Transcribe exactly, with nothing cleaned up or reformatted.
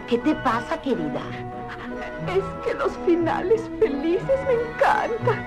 ¿Qué te pasa, querida? Es que los finales felices me encantan.